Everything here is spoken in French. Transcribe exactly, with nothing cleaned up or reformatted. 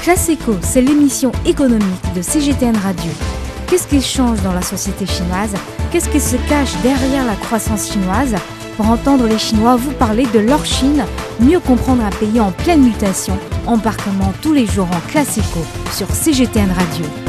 Classe Éco, c'est l'émission économique de C G T N Radio. Qu'est-ce qui change dans la société chinoise? Qu'est-ce qui se cache derrière la croissance chinoise? Pour entendre les Chinois vous parler de leur Chine, mieux comprendre un pays en pleine mutation, embarquement tous les jours en Classe Éco sur C G T N Radio.